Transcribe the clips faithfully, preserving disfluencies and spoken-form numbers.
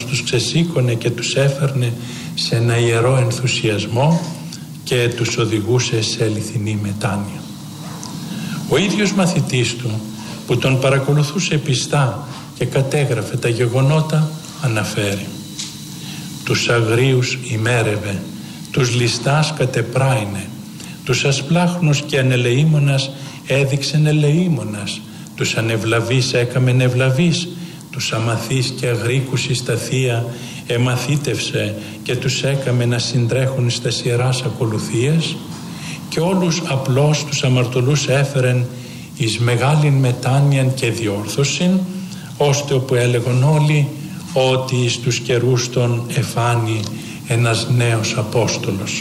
τους ξεσήκωνε και τους έφερνε σε ένα ιερό ενθουσιασμό και τους οδηγούσε σε αληθινή μετάνοια. Ο ίδιος μαθητής του, που τον παρακολουθούσε πιστά και κατέγραφε τα γεγονότα, αναφέρει: «Τους αγρίους ημέρευε, τους ληστάς κατεπράινε, τους ασπλάχνους και ανελεήμονας έδειξεν ελεήμονας, τους ανευλαβείς έκαμεν ευλαβείς, τους αμαθείς και αγρίκους εις τα θεία εμαθήτευσε και τους έκαμε να συντρέχουν στα ιεράς ακολουθίες, και όλους απλώς τους αμαρτωλούς έφερεν εις μεγάλην μετάνοιαν και διόρθωσιν, ώστε όπου έλεγον όλοι ότι εις τους καιρούς των εφάνει ένας νέος Απόστολος».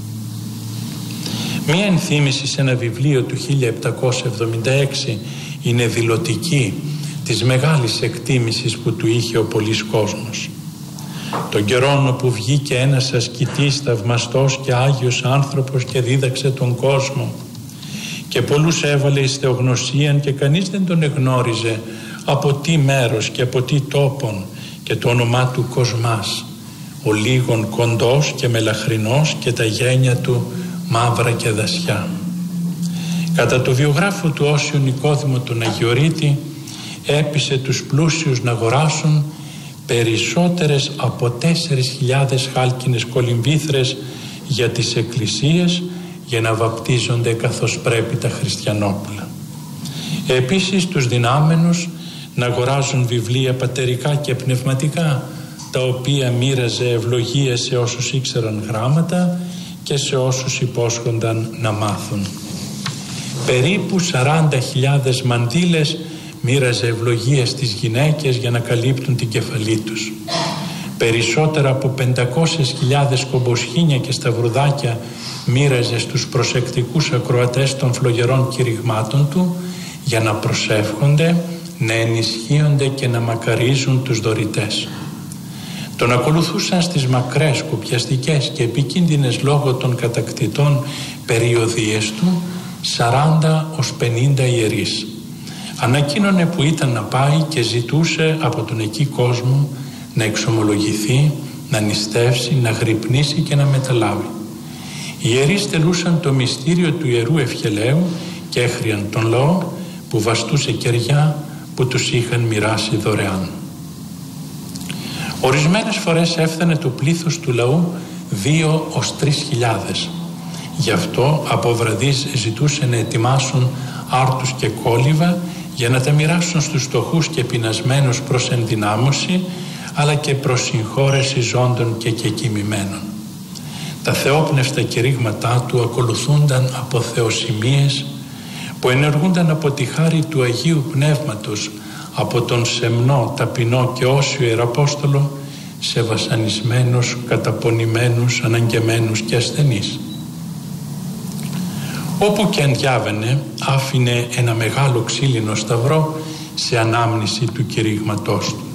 Μία ενθύμηση σε ένα βιβλίο του χίλια επτακόσια εβδομήντα έξι είναι δηλωτική της μεγάλης εκτίμησης που του είχε ο πολύς κόσμος. «Τον καιρόν όπου βγήκε ένας ασκητής θαυμαστός και άγιος άνθρωπος και δίδαξε τον κόσμο και πολλούς έβαλε εις θεογνωσίαν και κανείς δεν τον εγνώριζε από τι μέρος και από τι τόπον, και το όνομά του Κοσμάς, ο λίγον κοντός και μελαχρινός και τα γένια του μαύρα και δασιά». Κατά το βιογράφο του Όσιο Νικόδημο τον Αγιορείτη, έπεισε τους πλούσιους να αγοράσουν περισσότερες από τέσσερις χιλιάδες χάλκινες κολυμβήθρες για τις εκκλησίες, για να βαπτίζονται καθώς πρέπει τα χριστιανόπουλα. Επίσης τους δυνάμενους να αγοράζουν βιβλία πατερικά και πνευματικά, τα οποία μοίραζε ευλογίες σε όσους ήξεραν γράμματα και σε όσους υπόσχονταν να μάθουν. Περίπου σαράντα χιλιάδες μαντήλες μοίραζε ευλογίες στις γυναίκες για να καλύπτουν την κεφαλή τους. Περισσότερα από πεντακόσιες χιλιάδες κομποσχήνια και σταυρουδάκια μοίραζε στους προσεκτικούς ακροατές των φλογερών κηρυγμάτων του, για να προσεύχονται, να ενισχύονται και να μακαρίζουν τους δωρητές. Τον ακολουθούσαν στις μακρές, κουπιαστικές και επικίνδυνες λόγω των κατακτητών περιοδίες του σαράντα ως πενήντα ιερείς. Ανακοίνωνε που ήταν να πάει και ζητούσε από τον εκεί κόσμο να εξομολογηθεί, να νηστεύσει, να γρυπνήσει και να μεταλάβει. Οι ιερείς τελούσαν το μυστήριο του Ιερού Ευχελαίου και έχριαν τον λαό που βαστούσε κεριά που τους είχαν μοιράσει δωρεάν. Ορισμένες φορές έφτανε το πλήθος του λαού δύο ως τρεις χιλιάδες. Γι' αυτό από βραδείς ζητούσε να ετοιμάσουν άρτους και κόλληβα για να τα μοιράσουν στους φτωχούς και πεινασμένους προς ενδυνάμωση, αλλά και προς συγχώρεση ζώντων και κεκοιμημένων. Τα θεόπνευστα κηρύγματά του ακολουθούνταν από θεοσημίες που ενεργούνταν από τη χάρη του Αγίου Πνεύματος, από τον σεμνό, ταπεινό και όσιο Ιεραπόστολο σε βασανισμένους, καταπονημένους, αναγκεμένους και ασθενείς. Όπου και αν διάβαινε, άφηνε ένα μεγάλο ξύλινο σταυρό σε ανάμνηση του κηρύγματός του.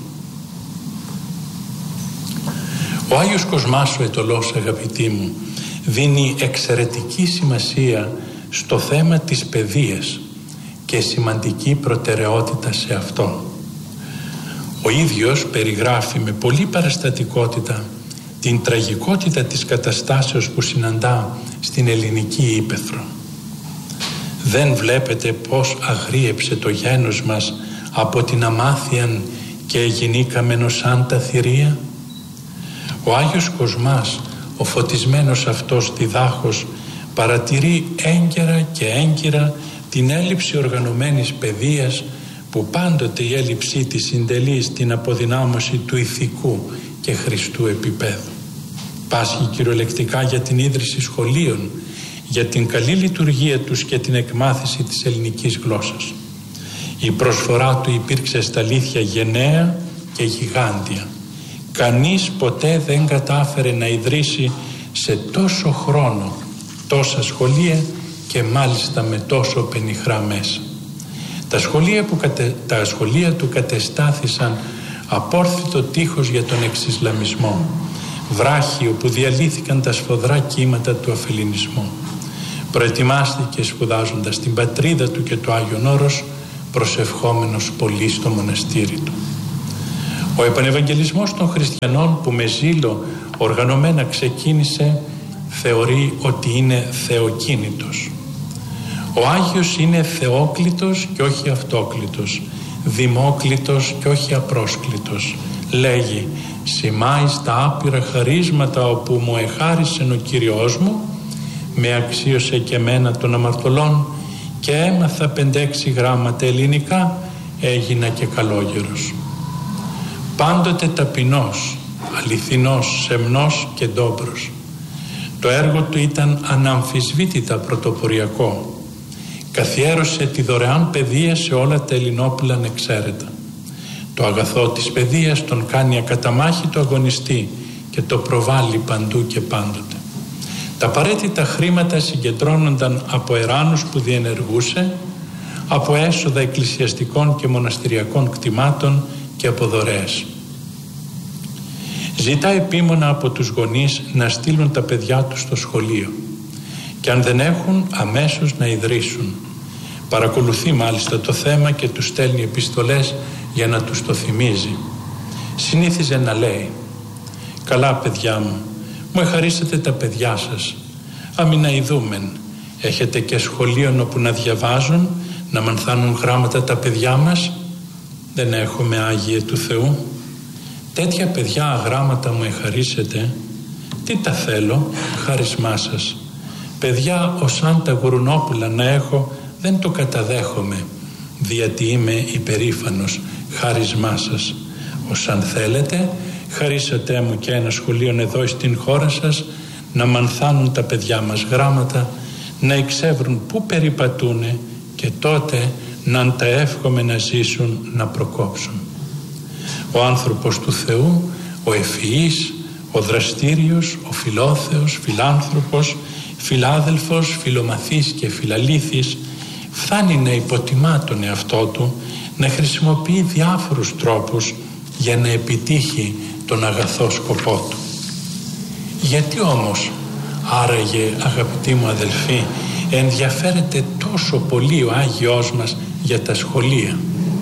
Ο Άγιος Κοσμάς ο Αιτωλός, αγαπητοί μου, δίνει εξαιρετική σημασία στο θέμα της παιδείας και σημαντική προτεραιότητα σε αυτό. Ο ίδιος περιγράφει με πολλή παραστατικότητα την τραγικότητα της καταστάσεως που συναντά στην ελληνική ύπαιθρο. Δεν βλέπετε πως αγρίεψε το γένος μας από την αμάθειαν και εγινήκαμενο σαν τα θηρία. Ο Άγιος Κοσμάς, ο φωτισμένος αυτός διδάχος, παρατηρεί έγκαιρα και έγκυρα την έλλειψη οργανωμένης παιδείας, που πάντοτε η έλλειψή της συντελεί στην αποδυνάμωση του ηθικού και χριστού επίπεδου. Πάσχει κυριολεκτικά για την ίδρυση σχολείων, για την καλή λειτουργία τους και την εκμάθηση της ελληνικής γλώσσας. Η προσφορά του υπήρξε στα αλήθεια γενναία και γιγάντια. Κανείς ποτέ δεν κατάφερε να ιδρύσει σε τόσο χρόνο τόσα σχολεία και μάλιστα με τόσο πενιχρά μέσα. Τα σχολεία, που κατε... τα σχολεία του κατεστάθησαν απόρθητο τείχος για τον εξισλαμισμό, βράχοι όπου διαλύθηκαν τα σφοδρά κύματα του αφελινισμού. Προετοιμάστηκε σπουδάζοντας την πατρίδα του και το Άγιον Όρος, προσευχόμενος πολύ στο μοναστήρι του. Ο επανευαγγελισμός των χριστιανών που με ζήλο οργανωμένα ξεκίνησε θεωρεί ότι είναι θεοκίνητος. Ο Άγιος είναι θεόκλητος και όχι αυτόκλητος, δημόκλητος και όχι απρόσκλητος. Λέγει, σημάει στα άπειρα χαρίσματα όπου μου εχάρισεν ο Κύριος μου, με αξίωσε και εμένα των αμαρτωλών και έμαθα πεντέξι γράμματα ελληνικά, έγινα και καλόγερος. Πάντοτε ταπεινός, αληθινός, σεμνός και ντόμπρος. Το έργο του ήταν αναμφισβήτητα πρωτοποριακό. Καθιέρωσε τη δωρεάν παιδεία σε όλα τα Ελληνόπουλα ανεξαίρετα. Το αγαθό της παιδείας τον κάνει ακαταμάχητο αγωνιστή και το προβάλλει παντού και πάντοτε. Τα απαραίτητα χρήματα συγκεντρώνονταν από εράνους που διενεργούσε, από έσοδα εκκλησιαστικών και μοναστηριακών κτημάτων και από δωρεές. Ζητά επίμονα από τους γονείς να στείλουν τα παιδιά τους στο σχολείο και αν δεν έχουν αμέσως να ιδρύσουν. Παρακολουθεί μάλιστα το θέμα και τους στέλνει επιστολές για να τους το θυμίζει. Συνήθιζε να λέει, «Καλά παιδιά μου, μου εχαρίσετε τα παιδιά σας, αμήνα ειδούμεν, έχετε και σχολείων όπου να διαβάζουν, να μανθάνουν γράμματα τα παιδιά μας?» «Δεν έχουμε, Άγιε του Θεού. Τέτοια παιδιά αγράμματα μου εχαρίσετε, τι τα θέλω, χάρισμά σας. Παιδιά ως αν τα γουρουνόπουλα να έχω, δεν το καταδέχομαι, διότι είμαι υπερήφανος, χάρισμά σας. Ως αν θέλετε, χαρίσατε μου και ένα σχολείο εδώ στην χώρα σας, να μανθάνουν τα παιδιά μας γράμματα, να εξεύρουν πού περιπατούνε και τότε να τα εύχομαι να ζήσουν, να προκόψουν». Ο άνθρωπος του Θεού, ο ευφυής, ο δραστήριος, ο φιλόθεος, φιλάνθρωπος, φιλάδελφος, φιλομαθής και φιλαλήθης, φτάνει να υποτιμά τον εαυτό του, να χρησιμοποιεί διάφορους τρόπους για να επιτύχει τον αγαθό σκοπό του. Γιατί όμως, άραγε αγαπητοί μου αδελφοί, ενδιαφέρεται τόσο πολύ ο Άγιος μας για τα σχολεία,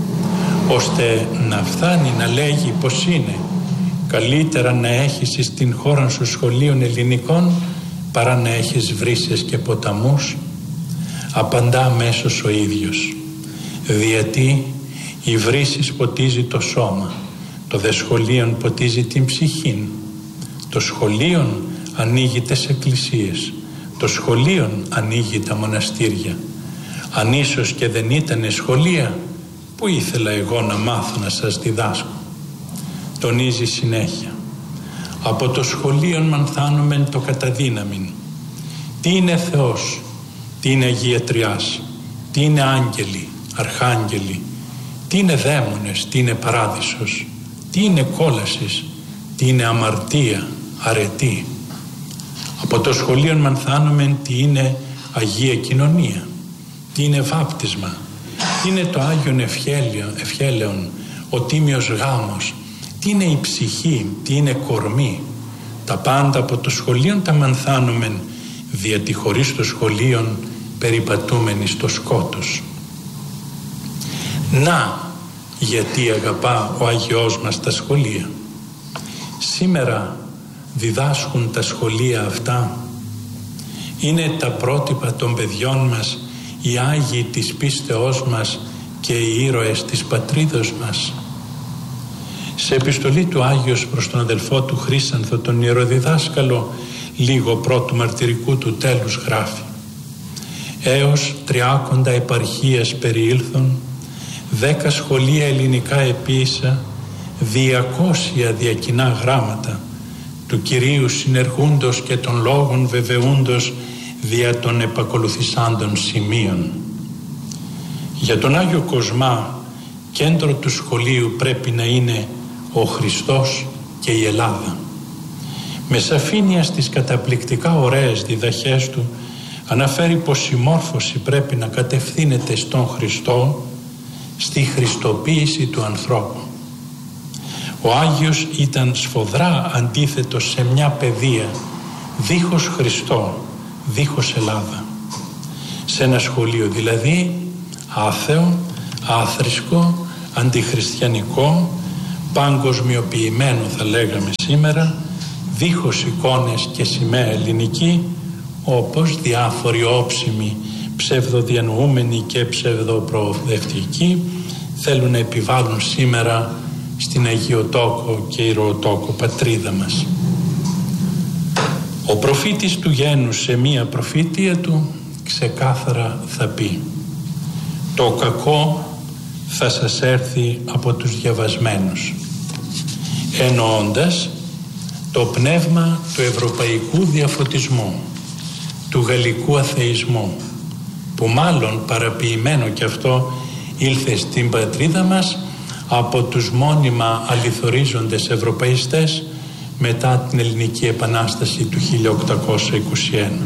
ώστε να φτάνει να λέγει πως είναι καλύτερα να έχεις στην χώρα σου σχολείων ελληνικών παρά να έχεις βρύσες και ποταμούς? Απαντά αμέσως ο ίδιος, διότι η βρύσης ποτίζει το σώμα, το δε σχολείον ποτίζει την ψυχήν. Το σχολείον ανοίγει τις εκκλησίες, το σχολείον ανοίγει τα μοναστήρια. Αν ίσως και δεν ήτανε σχολεία, που ήθελα εγώ να μάθω να σας διδάσκω. Τονίζει συνέχεια, από το σχολείον μανθάνομεν το καταδύναμιν. Τι είναι Θεός, τι είναι Αγία Τριάς, τι είναι άγγελοι, αρχάγγελοι, τι είναι δαίμονες, τι είναι παράδεισος, τι είναι κόλασης, τι είναι αμαρτία, αρετή. Από το σχολείον μανθάνομεν τι είναι Αγία Κοινωνία, τι είναι βάπτισμα, τι είναι το Άγιον Ευχέλαιον, ο Τίμιος Γάμος, τι είναι η ψυχή, τι είναι κορμί. Τα πάντα από το σχολείον τα μανθάνομεν, διότι χωρίς το σχολείον περιπατούμενοι στο σκότος. Να γιατί αγαπά ο Άγιος μας τα σχολεία. Σήμερα διδάσκουν τα σχολεία αυτά. Είναι τα πρότυπα των παιδιών μας, οι Άγιοι της πίστεώς μας και οι ήρωες της πατρίδος μας. Σε επιστολή του Άγιος προς τον αδελφό του Χρύσανθο, τον ιεροδιδάσκαλο, λίγο πρώτου μαρτυρικού του τέλους γράφει: έως τριάκοντα επαρχίας περιήλθον, δέκα σχολεία ελληνικά επίησα, διακόσια διακοινά γράμματα του Κυρίου συνεργούντος και των λόγων βεβαιούντος δια των επακολουθησάντων σημείων. Για τον Άγιο Κοσμά κέντρο του σχολείου πρέπει να είναι ο Χριστός και η Ελλάδα. Με σαφήνεια στις καταπληκτικά ωραίες διδαχές του αναφέρει πως η μόρφωση πρέπει να κατευθύνεται στον Χριστό, στη χριστοποίηση του ανθρώπου. Ο Άγιος ήταν σφοδρά αντίθετος σε μια παιδεία δίχως Χριστό, δίχως Ελλάδα. Σε ένα σχολείο δηλαδή άθεο, άθρησκο, αντιχριστιανικό, παγκοσμιοποιημένο θα λέγαμε σήμερα, δίχως εικόνες και σημαία ελληνική, όπως διάφοροι όψιμοι ψευδοδιανοούμενοι και ψευδοπροοδευτικοί θέλουν να επιβάλλουν σήμερα στην Αγίο Τόκο και Ιεροτόκο πατρίδα μας. Ο προφήτης του γένους σε μία προφήτεια του ξεκάθαρα θα πει: το κακό θα σας έρθει από τους διαβασμένους, εννοώντας το πνεύμα του ευρωπαϊκού διαφωτισμού, του γαλλικού αθεϊσμού, που μάλλον παραποιημένο και αυτό ήλθε στην πατρίδα μας από τους μόνιμα αληθορίζοντες ευρωπαϊστές μετά την Ελληνική Επανάσταση του χίλια οκτακόσια είκοσι ένα.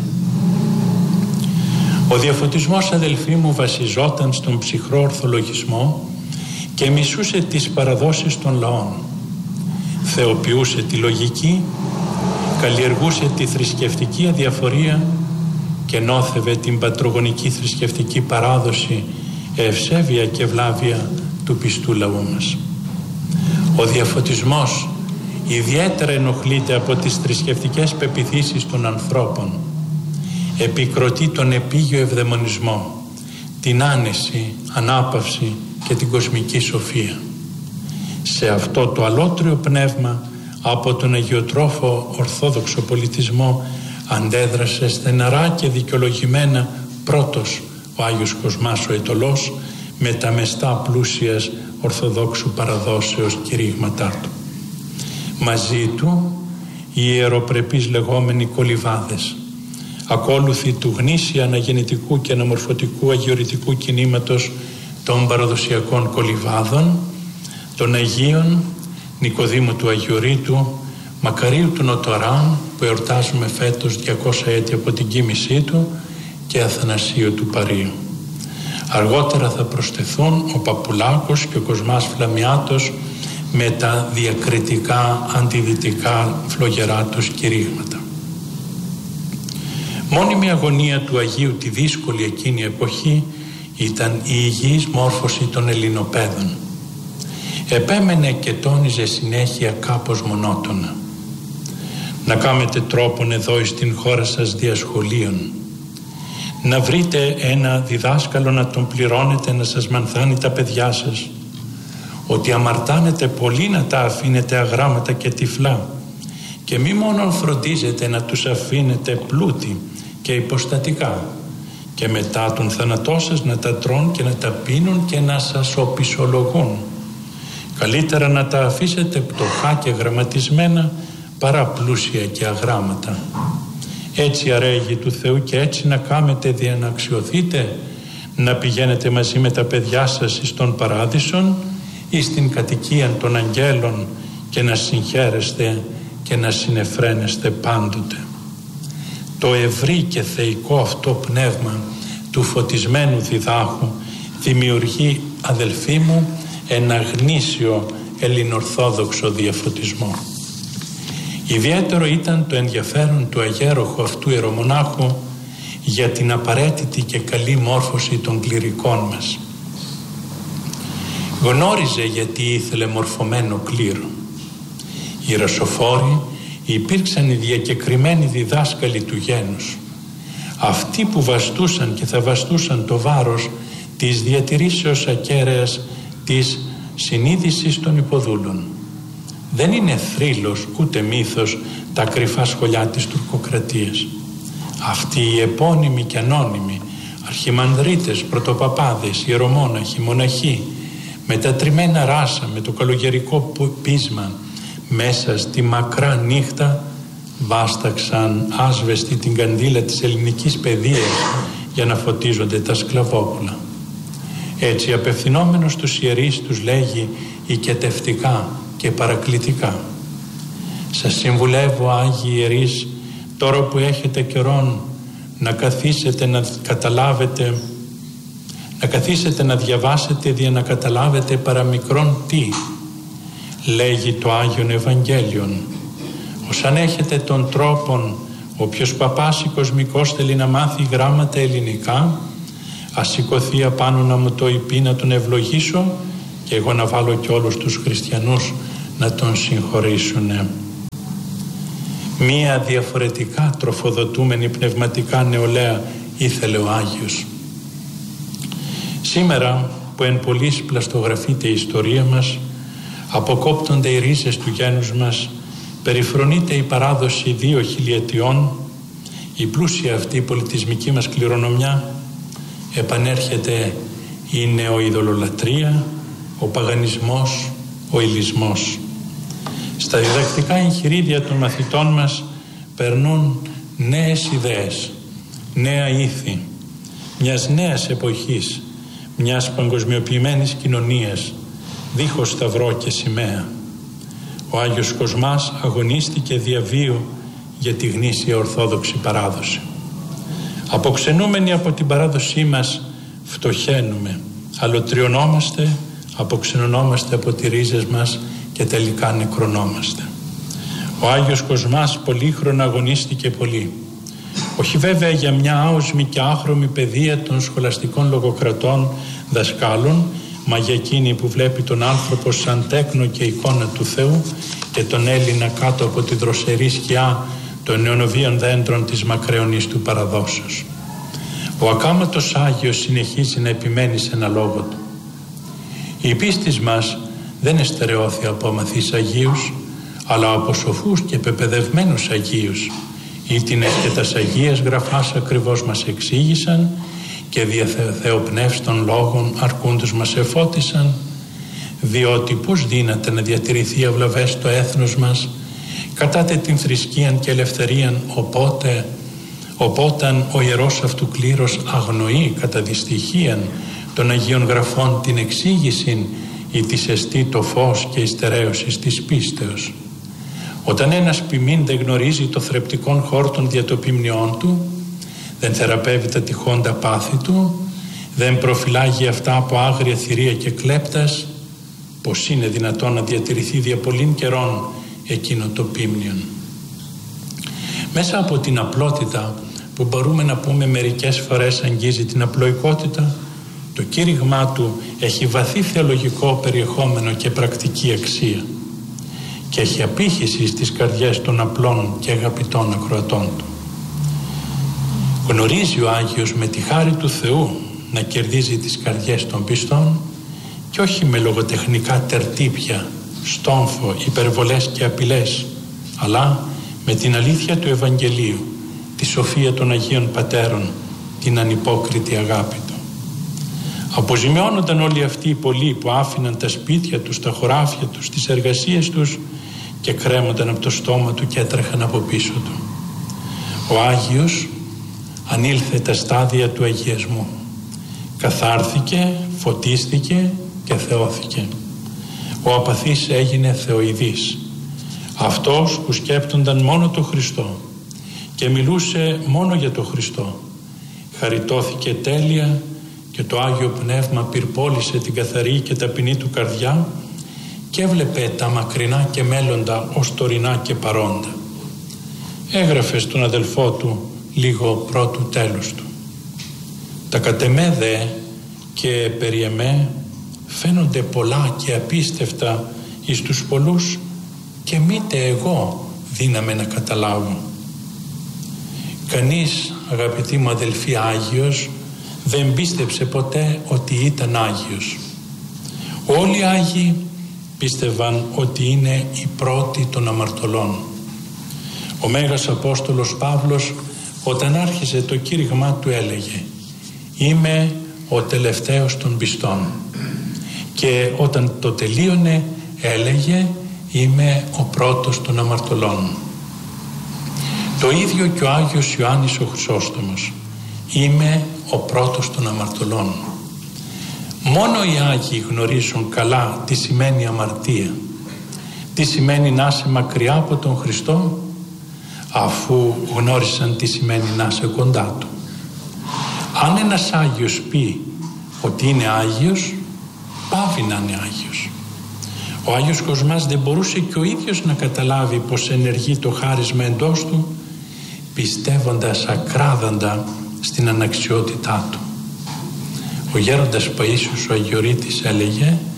Ο διαφωτισμός, αδελφοί μου, βασιζόταν στον ψυχρό ορθολογισμό και μισούσε τις παραδόσεις των λαών. Θεοποιούσε τη λογική, καλλιεργούσε τη θρησκευτική αδιαφορία και νόθευε την πατρογονική θρησκευτική παράδοση, ευσέβεια και ευλάβεια του πιστού λαού μας. Ο διαφωτισμός ιδιαίτερα ενοχλείται από τις θρησκευτικές πεποιθήσεις των ανθρώπων. Επικροτεί τον επίγειο ευδαιμονισμό, την άνεση, ανάπαυση και την κοσμική σοφία. Σε αυτό το αλότριο πνεύμα από τον αγιοτρόφο ορθόδοξο πολιτισμό αντέδρασε στεναρά και δικαιολογημένα πρώτος ο Άγιος Κοσμάς ο Αιτωλός με τα μεστά πλούσιας ορθοδόξου παραδόσεως κηρύγματά του. Μαζί του οι ιεροπρεπείς λεγόμενοι κολυβάδες, ακόλουθοι του γνήσια αναγεννητικού και αναμορφωτικού αγιορητικού κινήματος των παραδοσιακών κολυβάδων, των Αγίων Νικοδήμου του Αγιορείτου, Μακαρίου του Νοτοράν που εορτάζουμε φέτος διακόσια έτη από την κοίμησή του, και Αθανασίου του Παρίου. Αργότερα θα προσθεθούν ο Παπουλάκος και ο Κοσμάς Φλαμιάτος με τα διακριτικά αντιδυτικά φλογερά τους κηρύγματα. Μόνιμη αγωνία του Αγίου τη δύσκολη εκείνη εποχή ήταν η υγιής μόρφωση των Ελληνοπαίδων. Επέμενε και τόνιζε συνέχεια κάπως μονότονα: να κάμετε τρόπον εδώ στην χώρα σας διασχολείων, να βρείτε ένα διδάσκαλο να τον πληρώνετε να σας μανθάνει τα παιδιά σας, ότι αμαρτάνετε πολύ να τα αφήνετε αγράμματα και τυφλά, και μη μόνο φροντίζετε να τους αφήνετε πλούτη και υποστατικά, και μετά τον θάνατό σας να τα τρών και να τα πίνουν και να σας οπισθολογούν. Καλύτερα να τα αφήσετε πτωχά και γραμματισμένα παρά πλούσια και αγράμματα. Έτσι αρέγει του Θεού και έτσι να κάμετε δια να αξιωθείτε, να πηγαίνετε μαζί με τα παιδιά σας στον παράδεισον ή στην κατοικία των αγγέλων και να συγχαίρεστε και να συνεφραίνεστε πάντοτε. Το ευρύ και θεϊκό αυτό πνεύμα του φωτισμένου διδάχου δημιουργεί, αδελφοί μου, ένα γνήσιο ελληνορθόδοξο διαφωτισμό. Ιδιαίτερο ήταν το ενδιαφέρον του αγέροχου αυτού ιερομονάχου για την απαραίτητη και καλή μόρφωση των κληρικών μας. Γνώριζε γιατί ήθελε μορφωμένο κλήρο. Οι ιεροσοφόροι υπήρξαν οι διακεκριμένοι διδάσκαλοι του γένους, αυτοί που βαστούσαν και θα βαστούσαν το βάρος της διατηρήσεως ακέραιας της συνείδησης των υποδούλων. Δεν είναι θρύλος ούτε μύθος τα κρυφά σχολιά της τουρκοκρατίας. Αυτοί οι επώνυμοι και ανώνυμοι αρχιμανδρίτες, πρωτοπαπάδες, ιερομόναχοι, μοναχοί, με τα τριμμένα ράσα, με το καλογερικό πείσμα, μέσα στη μακρά νύχτα βάσταξαν άσβεστη την καντήλα της ελληνικής παιδείας για να φωτίζονται τα σκλαβόπουλα. Έτσι απευθυνόμενος στους ιερείς τους λέγει οικετευτικά και παρακλητικά: σας συμβουλεύω, Άγιοι Ιερείς, τώρα που έχετε καιρόν να καθίσετε να καταλάβετε, να καθίσετε να διαβάσετε δια να καταλάβετε παραμικρόν τι λέγει το Άγιον Ευαγγέλιον. Ως αν έχετε τον τρόπον, όποιος παπάς ή κοσμικός θέλει να μάθει γράμματα ελληνικά, ας σηκωθεί απάνω να μου το είπε, να τον ευλογήσω και εγώ να βάλω και όλους τους χριστιανούς να τον συγχωρήσουνε. Μία διαφορετικά τροφοδοτούμενη πνευματικά νεολαία ήθελε ο Άγιος. Σήμερα που εν πολλοίς πλαστογραφείται η ιστορία μας, αποκόπτονται οι ρίζες του γένους μας, περιφρονείται η παράδοση δύο χιλιετιών, η πλούσια αυτή πολιτισμική μας κληρονομιά, επανέρχεται η νεοειδωλολατρεία, ο παγανισμός, ο ηλισμός. Στα διδακτικά εγχειρίδια των μαθητών μας περνούν νέες ιδέες, νέα ήθη, μιας νέας εποχής, μιας παγκοσμιοποιημένης κοινωνίας, δίχως σταυρό και σημαία. Ο Άγιος Κοσμάς αγωνίστηκε διαβίου για τη γνήσια ορθόδοξη παράδοση. Αποξενούμενοι από την παράδοσή μας φτωχαίνουμε, αλωτριωνόμαστε, αποξενωνόμαστε από τις ρίζες μας και τελικά νεκρονόμαστε. Ο Άγιος Κοσμάς πολύχρονα αγωνίστηκε πολύ. Όχι βέβαια για μια άοσμη και άχρωμη παιδεία των σχολαστικών λογοκρατών δασκάλων, μα για εκείνη που βλέπει τον άνθρωπο σαν τέκνο και εικόνα του Θεού και τον Έλληνα κάτω από τη δροσερή σκιά των νεονοβίων δέντρων της μακραιωνής του παραδόσεως. Ο ακάματος Άγιος συνεχίζει να επιμένει σε ένα λόγο του. Η πίστης μας δεν εστερεώθη από μαθείς Αγίους, αλλά από σοφούς και πεπαιδευμένους Αγίους. Ήτινες και τας Αγίας Γραφάς ακριβώς μας εξήγησαν και δια θεοπνεύστων λόγων αρκούντος μας εφώτισαν, διότι πώς δύναται να διατηρηθεί αυλαβές το έθνος μας, κατάτε την θρησκείαν και ελευθερίαν, οπότε, οπόταν ο ιερός αυτού κλήρος αγνοεί κατά δυστυχίαν των Αγίων Γραφών την εξήγησιν ή της εστί το φως και η στερέωσης της πίστεως. Όταν ένας ποιμήν δεν γνωρίζει το θρεπτικόν χόρτον δια το ποιμνιών του, δεν θεραπεύει τα τυχόντα πάθη του, δεν προφυλάγει αυτά από άγρια θηρία και κλέπτας, πως είναι δυνατόν να διατηρηθεί δια πολλήν καιρών εκείνο το ποίμνιον. Μέσα από την απλότητα που μπορούμε να πούμε μερικές φορές αγγίζει την απλοϊκότητα, το κήρυγμά του έχει βαθύ θεολογικό περιεχόμενο και πρακτική αξία και έχει απήχηση στις καρδιές των απλών και αγαπητών ακροατών του. Γνωρίζει ο Άγιος με τη χάρη του Θεού να κερδίζει τις καρδιές των πιστών και όχι με λογοτεχνικά τερτύπια, στόμφο, υπερβολές και απειλές, αλλά με την αλήθεια του Ευαγγελίου, τη σοφία των Αγίων Πατέρων, την ανυπόκριτη αγάπη του. Αποζημιώνονταν όλοι αυτοί οι πολλοί που άφηναν τα σπίτια τους, τα χωράφια τους, τις εργασίες τους και κρέμονταν από το στόμα του και έτρεχαν από πίσω του. Ο Άγιος ανήλθε τα στάδια του αγιασμού. Καθάρθηκε, φωτίστηκε και θεώθηκε. Ο απαθής έγινε θεοειδής. Αυτός που σκέπτονταν μόνο το Χριστό και μιλούσε μόνο για το Χριστό, χαριτώθηκε τέλεια και το Άγιο Πνεύμα πυρπόλησε την καθαρή και ταπεινή του καρδιά και έβλεπε τα μακρινά και μέλλοντα ως τωρινά και παρόντα. Έγραφε στον αδελφό του λίγο πρώτου τέλους του. Τα κατεμέ δε και περί εμέ φαίνονται πολλά και απίστευτα εις τους πολλούς και μήτε εγώ δύναμαι να καταλάβω. Κανείς, αγαπητοί μου αδελφοί, Άγιος δεν πίστεψε ποτέ ότι ήταν Άγιος. Όλοι οι Άγιοι πίστευαν ότι είναι οι πρώτοι των αμαρτωλών. Ο Μέγας Απόστολος Παύλος όταν άρχισε το κήρυγμά του έλεγε «Είμαι ο τελευταίος των πιστών» και όταν το τελείωνε έλεγε «Είμαι ο πρώτος των αμαρτωλών». Το ίδιο και ο Άγιος Ιωάννης ο Χρυσόστομος «Είμαι ο πρώτος των αμαρτωλών». Μόνο οι Άγιοι γνωρίζουν καλά τι σημαίνει αμαρτία, τι σημαίνει να είσαι μακριά από τον Χριστό, αφού γνώρισαν τι σημαίνει να είσαι κοντά Του. Αν ένας Άγιος πει ότι είναι Άγιος, πάβει να είναι Άγιος. Ο Άγιος Κοσμάς δεν μπορούσε και ο ίδιος να καταλάβει πως ενεργεί το χάρισμα εντός του, πιστεύοντας ακράδαντα στην αναξιότητά του. Ο γέροντας Παΐσιος ο Αγιορείτης έλεγε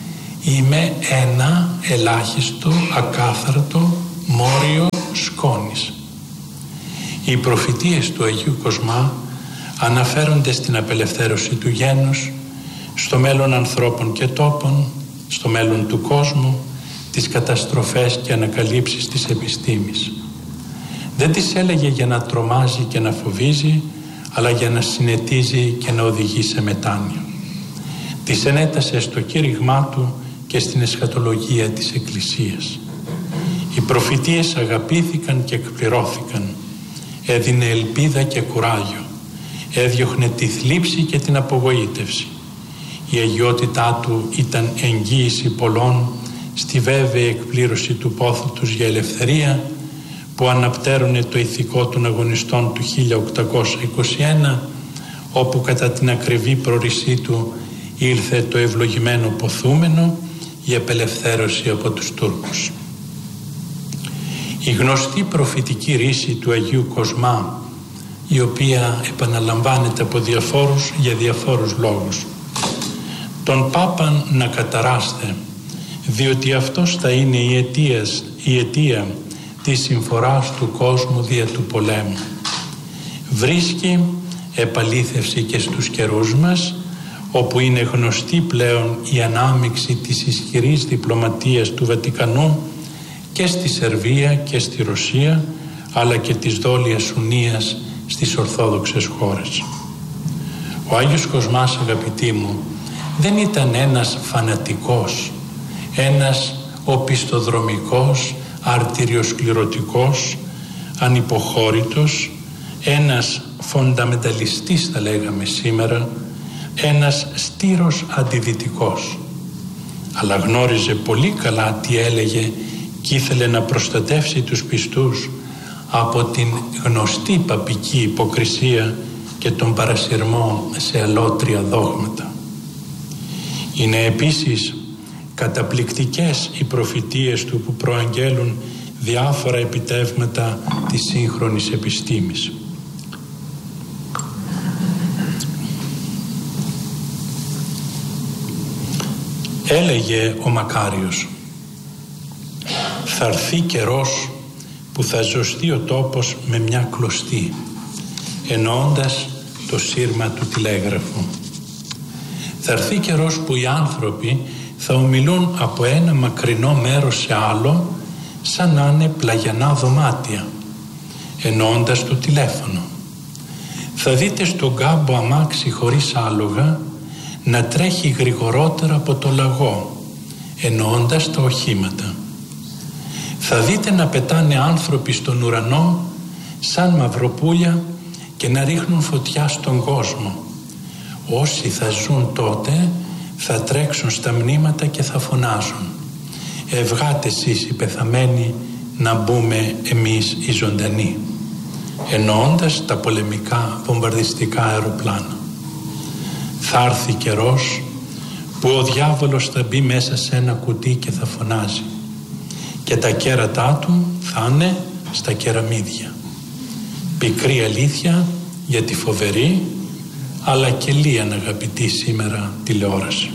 είμαι ένα ελάχιστο ακάθαρτο μόριο σκόνης. Οι προφητείες του Αγίου Κοσμά αναφέρονται στην απελευθέρωση του γένους, στο μέλλον ανθρώπων και τόπων, στο μέλλον του κόσμου, τις καταστροφές και ανακαλύψεις της επιστήμης. Δεν τις έλεγε για να τρομάζει και να φοβίζει, αλλά για να συνετίζει και να οδηγεί σε μετάνοια. Τις ενέτασε στο κήρυγμά του και στην εσχατολογία της Εκκλησίας. Οι προφητείες αγαπήθηκαν και εκπληρώθηκαν. Έδινε ελπίδα και κουράγιο. Έδιωχνε τη θλίψη και την απογοήτευση. Η αγιότητά του ήταν εγγύηση πολλών στη βέβαιη εκπλήρωση του πόθου τους για ελευθερία, που αναπτέρωνε το ηθικό των αγωνιστών του χίλια οκτακόσια είκοσι ένα, όπου κατά την ακριβή προορισή του ήρθε το ευλογημένο ποθούμενο, η απελευθέρωση από τους Τούρκους. Η γνωστή προφητική ρίση του Αγίου Κοσμά, η οποία επαναλαμβάνεται από διαφόρους για διαφόρους λόγους, τον Πάπαν να καταράστε, διότι αυτός θα είναι η αιτία, η αιτία της συμφοράς του κόσμου δια του πολέμου. Βρίσκει επαλήθευση και στους καιρούς μας, όπου είναι γνωστή πλέον η ανάμειξη της ισχυρής διπλωματίας του Βατικανού και στη Σερβία και στη Ρωσία, αλλά και της δόλιας ουνίας στις Ορθόδοξες χώρες. Ο Άγιος Κοσμάς, αγαπητοί μου, δεν ήταν ένας φανατικός, ένας οπισθοδρομικός, αρτηριοσκληρωτικός, ανυποχώρητος, ένας φονταμενταλιστής θα λέγαμε σήμερα, ένας στήρος αντιδυτικός. Αλλά γνώριζε πολύ καλά τι έλεγε και ήθελε να προστατεύσει τους πιστούς από την γνωστή παπική υποκρισία και τον παρασυρμό σε αλότρια δόγματα. Είναι επίσης καταπληκτικές οι προφητείες του που προαγγέλουν διάφορα επιτεύγματα της σύγχρονης επιστήμης. Έλεγε ο Μακάριος, θα έρθει καιρός που θα ζωστεί ο τόπος με μια κλωστή, εννοώντας το σύρμα του τηλέγραφου. Θα έρθει καιρός που οι άνθρωποι θα ομιλούν από ένα μακρινό μέρος σε άλλο, σαν να είναι πλαγιανά δωμάτια, εννοώντας το τηλέφωνο. Θα δείτε στον κάμπο αμάξι χωρίς άλογα να τρέχει γρηγορότερα από το λαγό, εννοώντας τα οχήματα. Θα δείτε να πετάνε άνθρωποι στον ουρανό σαν μαυροπούλια και να ρίχνουν φωτιά στον κόσμο. Όσοι θα ζουν τότε θα τρέξουν στα μνήματα και θα φωνάζουν, ευγάτε εσείς οι πεθαμένοι να μπούμε εμείς οι ζωντανοί, εννοώντας τα πολεμικά βομβαρδιστικά αεροπλάνα. Θα έρθει καιρός που ο διάβολος θα μπει μέσα σε ένα κουτί και θα φωνάζει και τα κέρατά του θα είναι στα κεραμίδια. Πικρή αλήθεια για τη φοβερή αλλά και λίαν αγαπητή σήμερα τηλεόραση.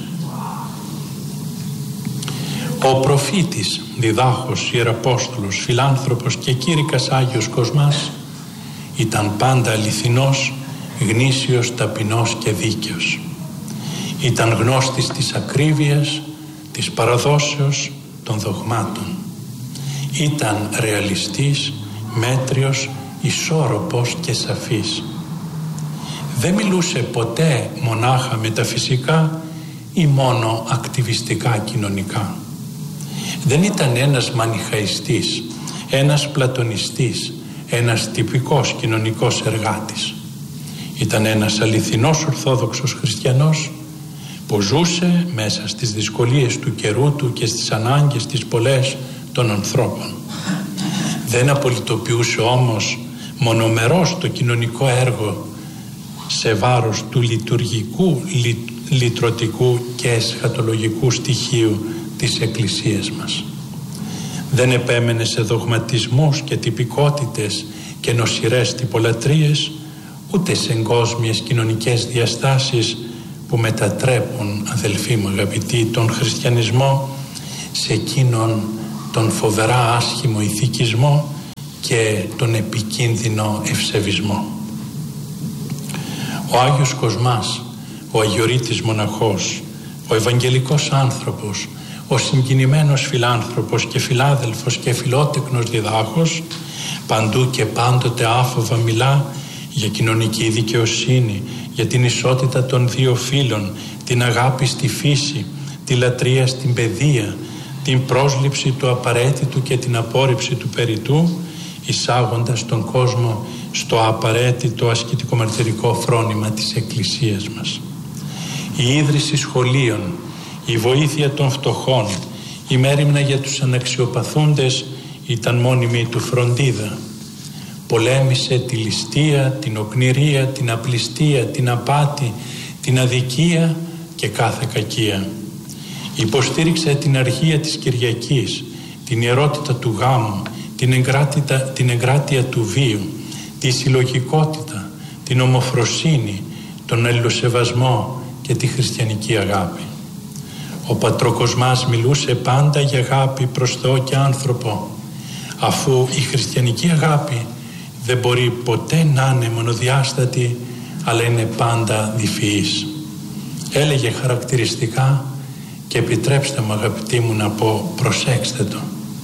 Ο προφήτης, διδάχος, ιεραπόστολος, φιλάνθρωπος και κήρυκας Άγιος Κοσμάς ήταν πάντα αληθινός, γνήσιος, ταπεινός και δίκαιος. Ήταν γνώστης της ακρίβειας, της παραδόσεως, των δογμάτων. Ήταν ρεαλιστής, μέτριος, ισόρροπος και σαφής. Δεν μιλούσε ποτέ μονάχα μεταφυσικά ή μόνο ακτιβιστικά κοινωνικά. Δεν ήταν ένας μανιχαϊστής, ένας πλατωνιστής, ένας τυπικός κοινωνικός εργάτης. Ήταν ένας αληθινός ορθόδοξος χριστιανός που ζούσε μέσα στις δυσκολίες του καιρού του και στις ανάγκες τις πολλές των ανθρώπων. Δεν απολυτοποιούσε όμως μονομερώς το κοινωνικό έργο σε βάρος του λειτουργικού, λει, λυτρωτικού και εσχατολογικού στοιχείου της Εκκλησίας μας. Δεν επέμενε σε δογματισμούς και τυπικότητες και νοσηρές τυπολατρίες, ούτε σε εγκόσμιες κοινωνικές διαστάσεις που μετατρέπουν, αδελφοί μου αγαπητοί, τον χριστιανισμό σε εκείνον τον φοβερά άσχημο ηθικισμό και τον επικίνδυνο ευσεβισμό. Ο Άγιος Κοσμάς, ο Αγιορείτης μοναχός, ο Ευαγγελικός άνθρωπος, ο συγκινημένος φιλάνθρωπος και φιλάδελφος και φιλότεκνος διδάχος, παντού και πάντοτε άφοβα μιλά για κοινωνική δικαιοσύνη, για την ισότητα των δύο φύλων, την αγάπη στη φύση, τη λατρεία στην παιδεία, την πρόσληψη του απαραίτητου και την απόρριψη του περιττού, εισάγοντας τον κόσμο στο απαραίτητο ασκητικομαρτυρικό φρόνημα της Εκκλησίας μας. Η ίδρυση σχολείων, η βοήθεια των φτωχών, η μέριμνα για τους αναξιοπαθούντες ήταν μόνιμη του φροντίδα. Πολέμησε τη ληστεία, την οκνηρία, την απληστία, την απάτη, την αδικία και κάθε κακία. Υποστήριξε την αργία της Κυριακής, την ιερότητα του γάμου, την, εγκράτητα, την εγκράτεια του βίου, τη συλλογικότητα, την ομοφροσύνη, τον αλληλοσεβασμό και τη χριστιανική αγάπη. Ο Πατροκοσμάς μιλούσε πάντα για αγάπη προς Θεό και άνθρωπο, αφού η χριστιανική αγάπη δεν μπορεί ποτέ να είναι μονοδιάστατη, αλλά είναι πάντα διφυής. Έλεγε χαρακτηριστικά, και επιτρέψτε μου αγαπητοί μου να πω, προσέξτε το: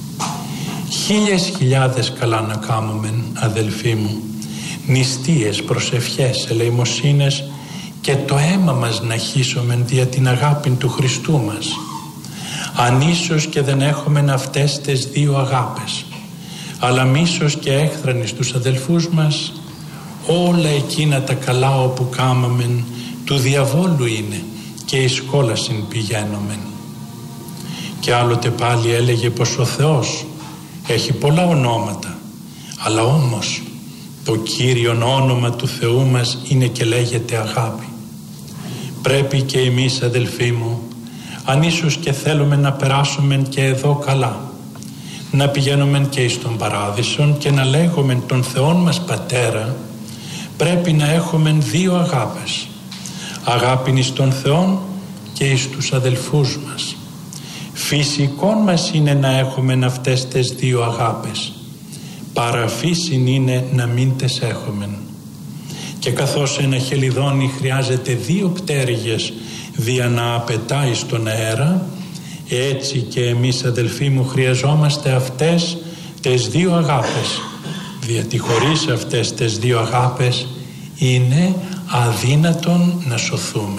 χίλιες χιλιάδες καλά να κάμωμεν, αδελφοί μου, νηστείες, προσευχές, ελεημοσύνες και το αίμα μας να χύσομεν δια την αγάπη του Χριστού μας. Αν ίσως και δεν έχομεν αυτές τις δύο αγάπες, αλλά μίσος και έχθρανη στους αδελφούς μας, όλα εκείνα τα καλά όπου κάμαμεν του διαβόλου είναι και εις κόλασιν πηγαίνομεν. Και άλλοτε πάλι έλεγε πως ο Θεός έχει πολλά ονόματα, αλλά όμως το κύριον όνομα του Θεού μας είναι και λέγεται αγάπη. Πρέπει και εμείς, αδελφοί μου, αν ίσως και θέλουμε να περάσουμε και εδώ καλά, να πηγαίνουμε και εις τον Παράδεισον και να λέγουμε τον Θεόν μας Πατέρα, πρέπει να έχουμε δύο αγάπες: αγάπην εις τον Θεόν και εις τους αδελφούς μας. Φυσικόν μας είναι να έχουμε αυτές τις δύο αγάπες, παραφύσιν είναι να μην τες έχουμε. Και καθώς ένα χελιδόνι χρειάζεται δύο πτέρυγες δια να απαιτάει στον αέρα, έτσι και εμείς, αδελφοί μου, χρειαζόμαστε αυτές τις δύο αγάπες, διότι χωρίς αυτές τις δύο αγάπες είναι αδύνατον να σωθούμε.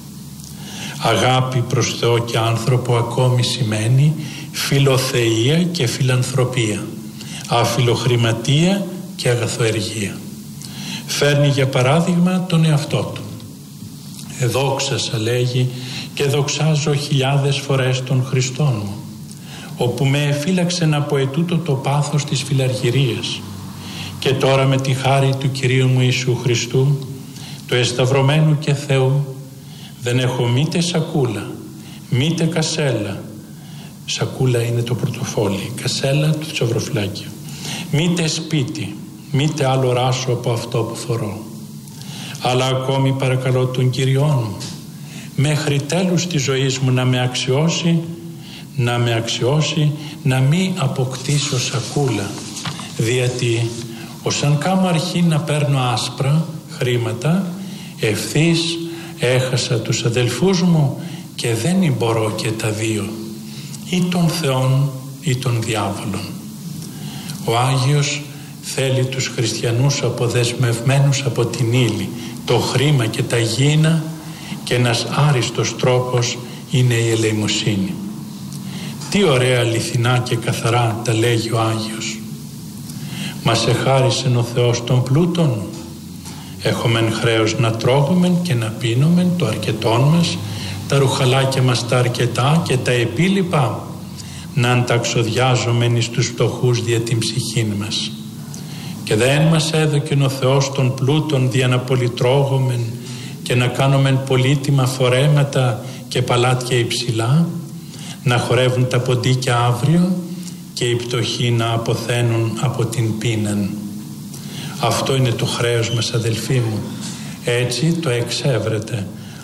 Αγάπη προς Θεό και άνθρωπο ακόμη σημαίνει φιλοθεΐα και φιλανθρωπία, αφιλοχρηματία και αγαθοεργία. Φέρνει για παράδειγμα τον εαυτό του. «Εδόξασα», λέγει, «και δοξάζω χιλιάδες φορές τον Χριστόν μου, όπου με εφύλαξεν από ετούτο το πάθος της φιλαργυρίας, και τώρα με τη χάρη του Κυρίου μου Ιησού Χριστού, του εσταυρωμένου και Θεού, δεν έχω μήτε σακούλα, μήτε κασέλα». Σακούλα είναι το πορτοφόλι, κασέλα το θησαυροφυλάκιο. «Μήτε σπίτι, μήτε άλλο ράσο από αυτό που φορώ, αλλά ακόμη παρακαλώ τον Κυριόν μου μέχρι τέλους της ζωής μου να με αξιώσει, να με αξιώσει να μην αποκτήσω σακούλα, διότι όσαν κάμω αρχή να παίρνω άσπρα χρήματα, ευθύς έχασα τους αδελφούς μου και δεν μπορώ και τα δύο, ή των Θεών ή των διάβολων». Ο Άγιος θέλει τους χριστιανούς αποδεσμευμένους από την ύλη, το χρήμα και τα γήινα, και ένας άριστος τρόπος είναι η ελεημοσύνη. Τι ωραία αληθινά και καθαρά τα λέγει ο Άγιος. «Μας εχάρισεν ο Θεός των πλούτων, έχομεν χρέος να τρώγομεν και να πίνομεν το αρκετόν μας, τα ρουχαλάκια μας τα αρκετά και τα επίλοιπα, να ανταξοδιάζομεν εις τους φτωχούς δια την ψυχήν μας. Και δεν μας έδωκεν ο Θεός των πλούτων δια να πολυτρώγομεν και να κάνομεν πολύτιμα φορέματα και παλάτια υψηλά, να χορεύουν τα ποντίκια αύριο και οι πτωχοί να αποθαίνουν από την πείναν». Αυτό είναι το χρέος μας, αδελφοί μου. Έτσι το εξέβρετε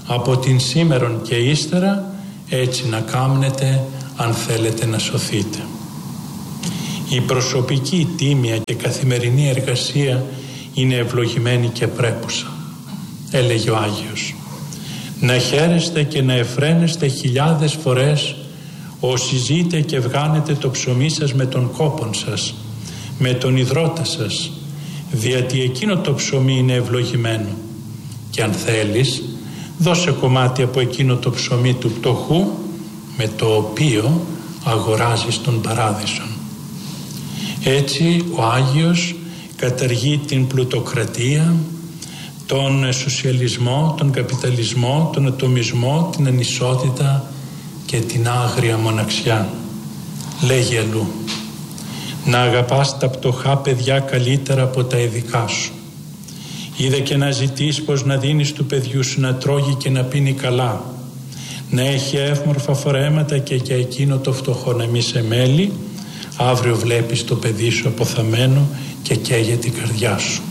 από την σήμερον και ύστερα, έτσι να κάμνετε αν θέλετε να σωθείτε. Η προσωπική τίμια και καθημερινή εργασία είναι ευλογημένη και πρέπουσα. Έλεγε ο Άγιος, να χαίρεστε και να εφραίνεστε χιλιάδες φορές όσοι ζείτε και βγάνετε το ψωμί σας με τον κόπον σας, με τον ιδρώτα σας, διότι εκείνο το ψωμί είναι ευλογημένο. Και αν θέλεις, δώσε κομμάτι από εκείνο το ψωμί του πτωχού, με το οποίο αγοράζεις τον παράδεισον. Έτσι ο Άγιος καταργεί την πλουτοκρατία, τον σοσιαλισμό, τον καπιταλισμό, τον ατομισμό, την ανισότητα και την άγρια μοναξιά. Λέγει αλλού, να αγαπάς τα πτωχά παιδιά καλύτερα από τα ειδικά σου. Είδε και να ζητείς πως να δίνεις του παιδιού σου να τρώγει και να πίνει καλά, να έχει εύμορφα φορέματα και για εκείνο το φτωχό να μη σε μέλει. Αύριο βλέπεις το παιδί σου αποθαμένο και καίγεται η καρδιά σου.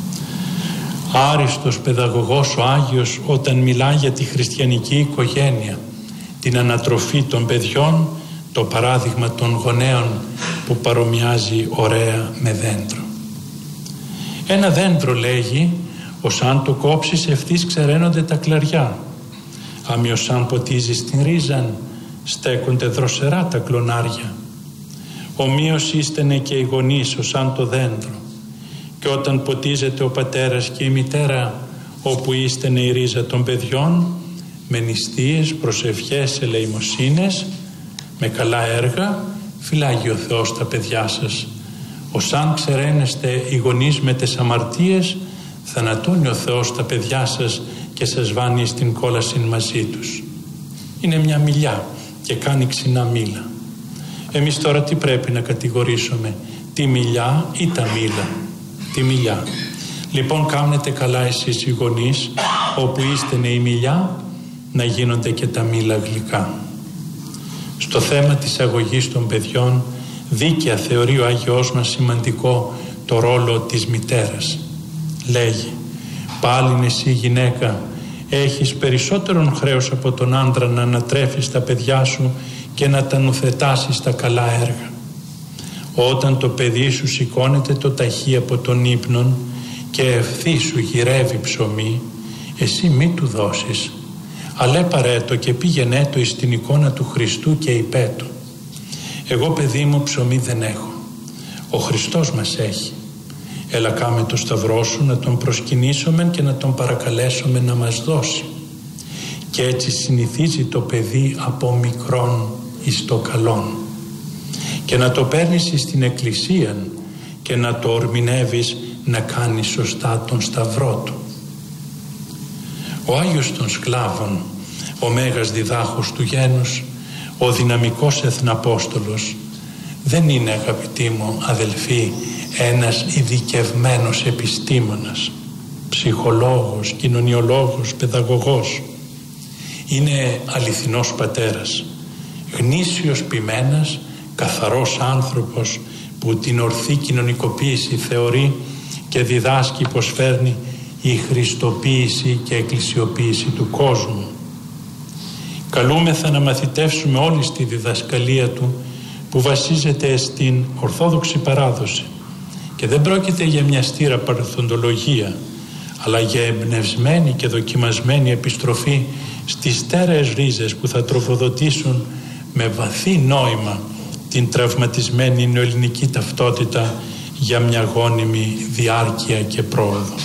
Άριστος παιδαγωγός ο Άγιος, όταν μιλά για τη χριστιανική οικογένεια, την ανατροφή των παιδιών, το παράδειγμα των γονέων που παρομοιάζει ωραία με δέντρο. Ένα δέντρο, λέγει, ως αν το κόψεις ευθύς ξεραίνονται τα κλαριά. Αμιως αν ποτίζεις την ρίζαν, στέκονται δροσερά τα κλονάρια. Ομοίως ίστενε και οι γονείς ως αν το δέντρο, και όταν ποτίζεται ο πατέρας και η μητέρα, όπου ίστενε η ρίζα των παιδιών, με νηστείες, προσευχές, ελεημοσύνες, με καλά έργα, φυλάγει ο Θεός τα παιδιά σας. Ως αν ξεραίνεστε οι γονείς με τις αμαρτίες, θανατώνει ο Θεός τα παιδιά σας και σας βάνει στην κόλαση μαζί τους. Είναι μια μιλιά και κάνει ξινά μήλα. Εμείς τώρα τι πρέπει να κατηγορήσουμε, τη μιλιά ή τα μήλα? Τη μιλιά. Λοιπόν, κάνετε καλά εσείς οι γονείς, όπου είστε η μιλιά, να γίνονται και τα μήλα γλυκά. Στο θέμα της αγωγής των παιδιών, δίκαια θεωρεί ο Άγιος μας σημαντικό το ρόλο της μητέρας. Λέγει, πάλιν εσύ γυναίκα, έχεις περισσότερον χρέος από τον άντρα να ανατρέφεις τα παιδιά σου και να τα νουθετάσεις στα καλά έργα. Όταν το παιδί σου σηκώνεται το ταχύ από τον ύπνον και ευθύ σου γυρεύει ψωμί, εσύ μη του δώσεις, αλλά παρέτο και πήγαινε το εις την εικόνα του Χριστού και υπέτου. Εγώ, παιδί μου, ψωμί δεν έχω, ο Χριστός μας έχει. Έλα κάμε το σταυρό σου να τον προσκυνήσουμε και να τον παρακαλέσουμε να μας δώσει. Και έτσι συνηθίζει το παιδί από μικρόν εις το καλόν, και να το παίρνεις στην εκκλησία και να το ορμηνεύεις να κάνει σωστά τον σταυρό του. Ο Άγιος των Σκλάβων, ο μέγας διδάχος του γένους, ο δυναμικός εθναπόστολος, δεν είναι, αγαπητοί μου αδελφοί, ένας ειδικευμένος επιστήμονας, ψυχολόγος, κοινωνιολόγος, παιδαγωγός. Είναι αληθινός πατέρας, γνήσιος ποιμένας, καθαρός άνθρωπος που την ορθή κοινωνικοποίηση θεωρεί και διδάσκει πως φέρνει η χριστοποίηση και εκκλησιοποίηση του κόσμου. Καλούμεθα να μαθητεύσουμε όλη στη διδασκαλία του, που βασίζεται στην ορθόδοξη παράδοση, και δεν πρόκειται για μια στήρα παρελθοντολογία, αλλά για εμπνευσμένη και δοκιμασμένη επιστροφή στις στέρεες ρίζες που θα τροφοδοτήσουν με βαθύ νόημα την τραυματισμένη νεοελληνική ταυτότητα για μια γόνιμη διάρκεια και πρόοδο.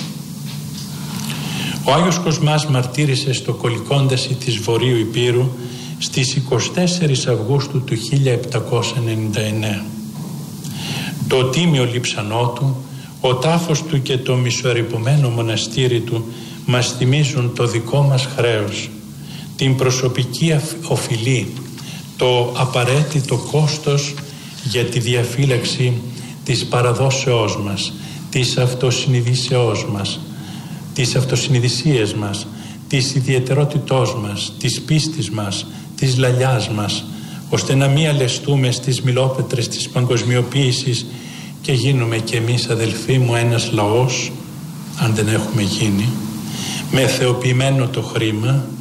Ο Άγιος Κοσμάς μαρτύρησε στο Κολικόνταση της Βορείου Υπήρου στις εικοστή τέταρτη Αυγούστου του χίλια επτακόσια ενενήντα εννέα. Το τίμιο λείψανό του, ο τάφος του και το μισοερειπωμένο μοναστήρι του μας θυμίζουν το δικό μας χρέος, την προσωπική οφειλή, το απαραίτητο κόστος για τη διαφύλαξη της παραδόσεώς μας, της αυτοσυνειδήσεώς μας, της αυτοσυνειδησίας μας, της ιδιαιτερότητός μας, της πίστης μας, της λαλιάς μας, ώστε να μην αλεστούμε στις μιλόπετρες της παγκοσμιοποίησης και γίνουμε κι εμείς, αδελφοί μου, ένας λαός, αν δεν έχουμε γίνει, με θεοποιημένο το χρήμα,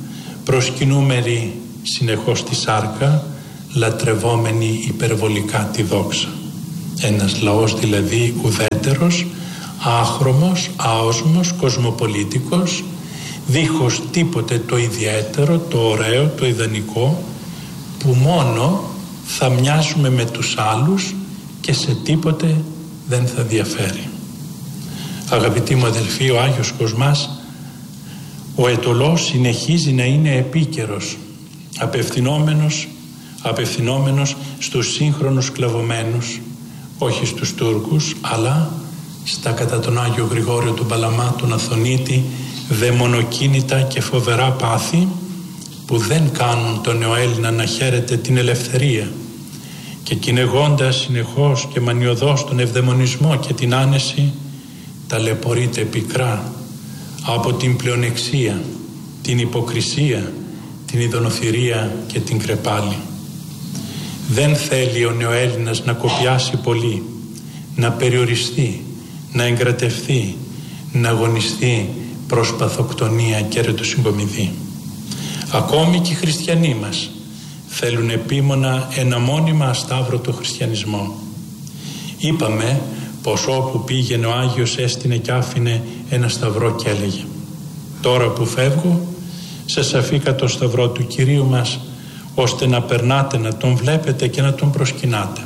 προσκυνούμενοι συνεχώς τη σάρκα, λατρευόμενοι υπερβολικά τη δόξα. Ένας λαός δηλαδή ουδέτερος, άχρωμος, άοσμος, κοσμοπολίτικος, δίχως τίποτε το ιδιαίτερο, το ωραίο, το ιδανικό, που μόνο θα μοιάζουμε με τους άλλους και σε τίποτε δεν θα διαφέρει. Αγαπητοί μου αδελφοί, ο Άγιος Κοσμάς, ο αιτωλός, συνεχίζει να είναι επίκαιρος, απευθυνόμενος, απευθυνόμενος στους σύγχρονους σκλαβωμένους, όχι στους Τούρκους, αλλά στα κατά τον Άγιο Γρηγόριο του Παλαμά, τον Αθωνίτη, δαιμονοκίνητα και φοβερά πάθη που δεν κάνουν τον νεοέλληνα να χαίρεται την ελευθερία, και κυνηγώντας συνεχώς και μανιωδώς τον ευδαιμονισμό και την άνεση, ταλαιπωρείται πικρά από την πλεονεξία, την υποκρισία, την ειδωνοθυρία και την κρεπάλη. Δεν θέλει ο νεοέλληνας να κοπιάσει πολύ, να περιοριστεί, να εγκρατευθεί, να αγωνιστεί προς παθοκτονία και ρετοσυγκομιδή. Ακόμη και οι χριστιανοί μας θέλουν επίμονα ένα μόνιμα ασταύρωτο χριστιανισμό. Είπαμε πως όπου πήγαινε ο Άγιος έστεινε και άφηνε ένα σταυρό και έλεγε: «Τώρα που φεύγω, σας αφήκα το σταυρό του Κυρίου μας, ώστε να περνάτε, να τον βλέπετε και να τον προσκυνάτε».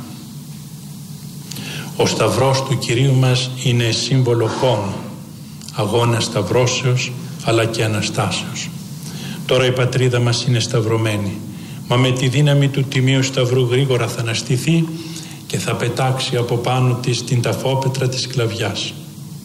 Ο σταυρός του Κυρίου μας είναι σύμβολο πόνου, αγώνα σταυρώσεως αλλά και αναστάσεως. Τώρα η πατρίδα μας είναι σταυρωμένη, μα με τη δύναμη του Τιμίου Σταυρού γρήγορα θα αναστηθεί και θα πετάξει από πάνω της την ταφόπετρα της σκλαβιάς.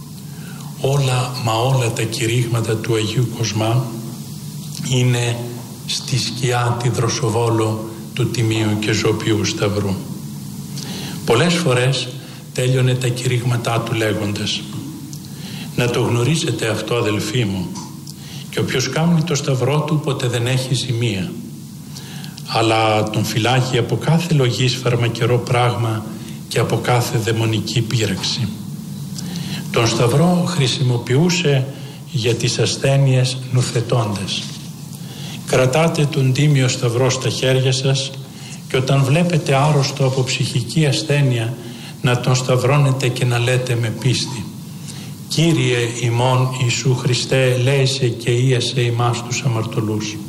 Όλα μα όλα τα κηρύγματα του Αγίου Κοσμά είναι στη σκιά τη δροσοβόλο του Τιμίου και Ζωπιού Σταυρού. Πολλές φορές τέλειωνε τα κηρύγματά του λέγοντας: «Να το γνωρίζετε αυτό, αδελφοί μου, και όποιος κάνει το σταυρό του ποτέ δεν έχει ζημία, αλλά τον φυλάγει από κάθε λογής φαρμακερό πράγμα και από κάθε δαιμονική πείραξη». Τον σταυρό χρησιμοποιούσε για τις ασθένειες νουθετώντας. Κρατάτε τον τίμιο σταυρό στα χέρια σας και όταν βλέπετε άρρωστο από ψυχική ασθένεια, να τον σταυρώνετε και να λέτε με πίστη: «Κύριε ημών Ιησού Χριστέ, ελέησε και ίασε ημάς τους αμαρτωλούς».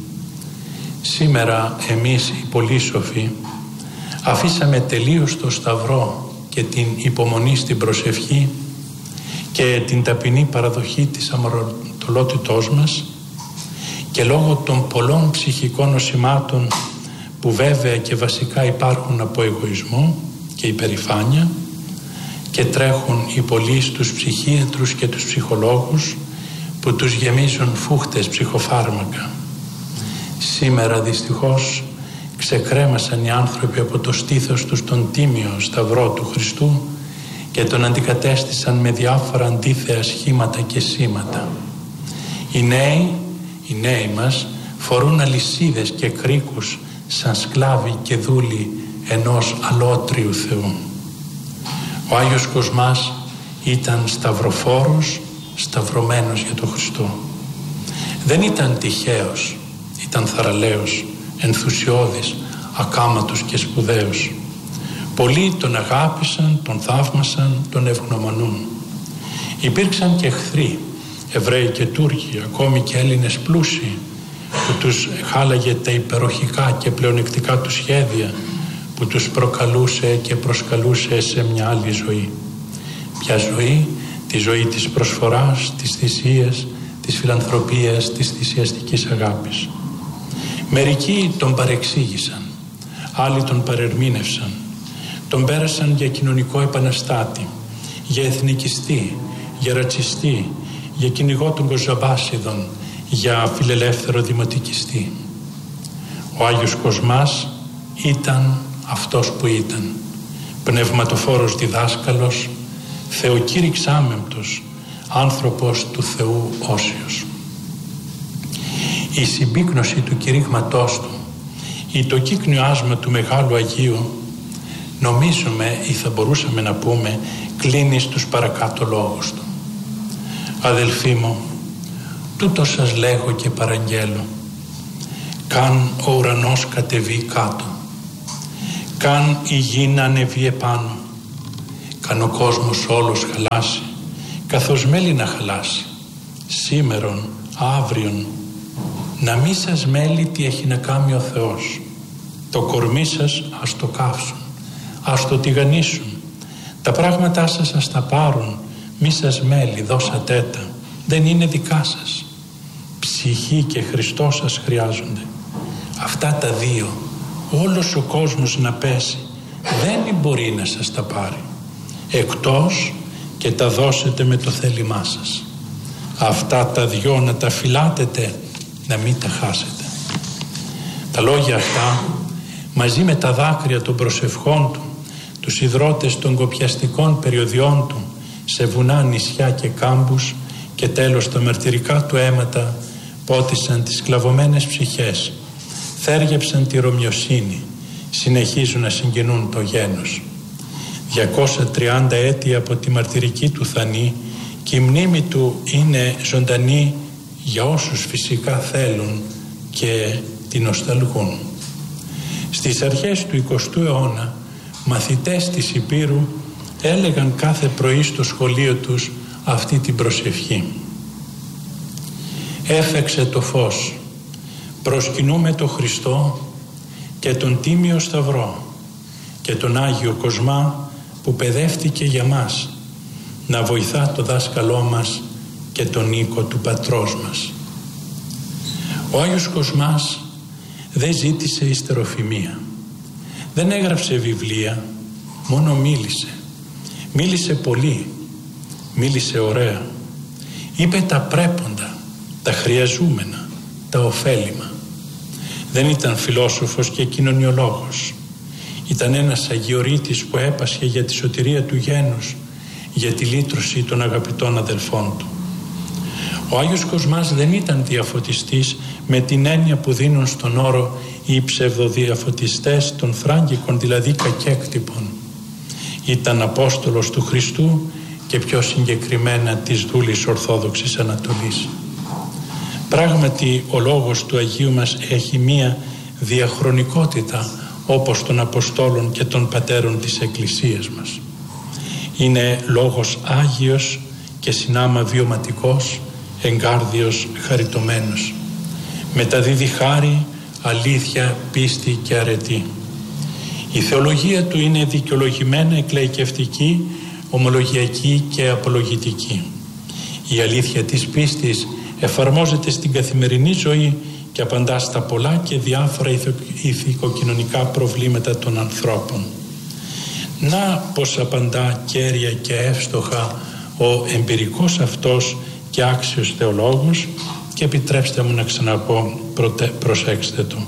Σήμερα εμείς οι πολύ σοφοί αφήσαμε τελείως το σταυρό και την υπομονή στην προσευχή και την ταπεινή παραδοχή της αμαρτωλότητός μας, και λόγω των πολλών ψυχικών νοσημάτων που βέβαια και βασικά υπάρχουν από εγωισμό και υπερηφάνεια, και τρέχουν οι πολλοί στους ψυχίατρους και τους ψυχολόγους που τους γεμίζουν φούχτες ψυχοφάρμακα. Σήμερα δυστυχώς ξεκρέμασαν οι άνθρωποι από το στήθος τους τον τίμιο σταυρό του Χριστού και τον αντικατέστησαν με διάφορα αντίθεα σχήματα και σήματα. Οι νέοι, οι νέοι μας φορούν αλυσίδες και κρίκους σαν σκλάβοι και δούλοι ενός αλότριου Θεού. Ο Άγιος Κοσμάς ήταν σταυροφόρος, σταυρωμένος για τον Χριστό. Δεν ήταν τυχαίος, ήταν θαραλέος, ενθουσιώδης, ακάματος και σπουδαίος. Πολλοί τον αγάπησαν, τον θαύμασαν, τον ευγνωμονούν. Υπήρξαν και εχθροί, Εβραίοι και Τούρκοι, ακόμη και Έλληνες πλούσιοι, που τους χάλαγε τα υπεροχικά και πλεονεκτικά του σχέδια, που τους προκαλούσε και προσκαλούσε σε μια άλλη ζωή. Ποια ζωή? Τη ζωή της προσφοράς, της θυσίας, της φιλανθρωπίας, της θυσιαστικής αγάπης. Μερικοί τον παρεξήγησαν, άλλοι τον παρερμήνευσαν, τον πέρασαν για κοινωνικό επαναστάτη, για εθνικιστή, για ρατσιστή, για κυνηγό των κοζαμπάσιδων, για φιλελεύθερο δημοτικιστή. Ο Άγιος Κοσμάς ήταν αυτός που ήταν, πνευματοφόρος διδάσκαλος, θεοκήρυξ άμεμπτος, άνθρωπος του Θεού όσιος. Η συμπίκνωση του κηρύγματός του ή το κύκνιο άσμα του Μεγάλου Αγίου, νομίζουμε ή θα μπορούσαμε να πούμε, κλείνει στους παρακάτω λόγους του. Αδελφοί μου, τούτο σας λέγω και παραγγέλω: καν ο ουρανός κατεβεί κάτω, καν η γη να ανεβεί επάνω, καν ο κόσμος όλος χαλάσει, καθώς μέλει να χαλάσει, σήμερον, αύριον, να μη σας μέλει τι έχει να κάνει ο Θεός. Το κορμί σας ας το καύσουν, ας το τηγανίσουν, τα πράγματά σας ας τα πάρουν, μη σας μέλει, δώσατε τα, δεν είναι δικά σας. Ψυχή και Χριστός σας χρειάζονται. Αυτά τα δύο, όλος ο κόσμος να πέσει, δεν μπορεί να σας τα πάρει, εκτός και τα δώσετε με το θέλημά σας. Αυτά τα δυο να τα φυλάτετε, να μην τα χάσετε. Τα λόγια αυτά, μαζί με τα δάκρυα των προσευχών του, τους υδρότες των κοπιαστικών περιοδιών του, σε βουνά, νησιά και κάμπους, και τέλος τα μαρτυρικά του αίματα, πότισαν τις σκλαβωμένες ψυχές, θέργεψαν τη ρωμιοσύνη, συνεχίζουν να συγκινούν το γένος. διακόσια τριάντα έτη από τη μαρτυρική του θανή, και η μνήμη του είναι ζωντανή για όσους φυσικά θέλουν και την νοσταλγούν. Στις αρχές του εικοστού αιώνα, μαθητές της Υπήρου έλεγαν κάθε πρωί στο σχολείο τους αυτή την προσευχή. Έφεξε το φως, προσκυνούμε το Χριστό και τον Τίμιο Σταυρό και τον Άγιο Κοσμά που παιδεύτηκε για μας, να βοηθά το δάσκαλό μας και τον οίκο του πατρός μας. Ο Άγιος Κοσμάς δεν ζήτησε ιστεροφημία, δεν έγραψε βιβλία, μόνο μίλησε. Μίλησε πολύ, μίλησε ωραία, είπε τα πρέποντα, τα χρειαζούμενα, τα ωφέλιμα. Δεν ήταν φιλόσοφος και κοινωνιολόγος. Ήταν ένας αγιορείτης που έπασχε για τη σωτηρία του γένους, για τη λύτρωση των αγαπητών αδελφών του. Ο Άγιος Κοσμάς δεν ήταν διαφωτιστής με την έννοια που δίνουν στον όρο οι ψευδοδιαφωτιστές των Φράγκικων, δηλαδή κακέκτυπων. Ήταν Απόστολος του Χριστού και πιο συγκεκριμένα της Δούλης Ορθόδοξης Ανατολής. Πράγματι ο λόγος του Αγίου μας έχει μία διαχρονικότητα όπως των Αποστόλων και των Πατέρων της Εκκλησίας μας. Είναι λόγος Άγιος και συνάμα βιωματικός, εγκάρδιος, χαριτωμένος. Μεταδίδει χάρη, αλήθεια, πίστη και αρετή. Η θεολογία του είναι δικαιολογημένα εκλαϊκευτική, ομολογιακή και απολογητική. Η αλήθεια της πίστης εφαρμόζεται στην καθημερινή ζωή και απαντά στα πολλά και διάφορα ηθικοκοινωνικά προβλήματα των ανθρώπων. Να πως απαντά κέρια και εύστοχα ο εμπειρικός αυτός και άξιος θεολόγος, και επιτρέψτε μου να ξαναπώ, προσέξτε το.